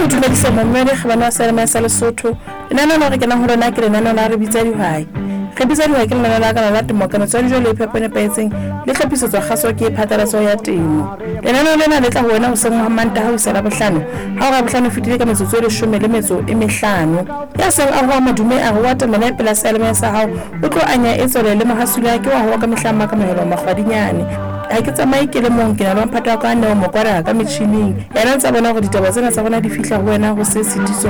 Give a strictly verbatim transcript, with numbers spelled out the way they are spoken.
ke dumedisa mmele ga bana sa le sa Lesotho nana no re ke na ho rona ke le nana la re bitsa dihwai re bitsa dihwai ke nana la kana la temo kana tswa dijo le phepene paetseng le tlhapiso tsa gaso ke phatlalatso ya temo le nana lena le tla ho wena ho seng ha manta ha o sala bohlano ha ra bohlano fitile ka metsotso le shome le metso e mehlano ya seng a ho madume a ho wata mena pela sa le sa hao o tlo anya e tsole le mahasula ke wa ho ka mehlama ka mehelo magwadinyane ha ke tsamaye ke le mong ke na le mphatha ka nne mo kwara ka metjhining ya nna tsa bona go ditaba tsena tsa bona di fihla ho wena go se sitiso